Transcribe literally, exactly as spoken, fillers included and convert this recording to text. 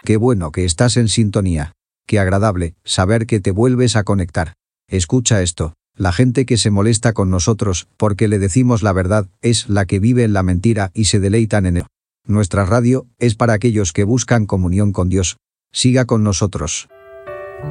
Qué bueno que estás en sintonía. Qué agradable saber que te vuelves a conectar. Escucha esto. La gente que se molesta con nosotros porque le decimos la verdad es la que vive en la mentira y se deleitan en él. Nuestra radio es para aquellos que buscan comunión con Dios. Siga con nosotros.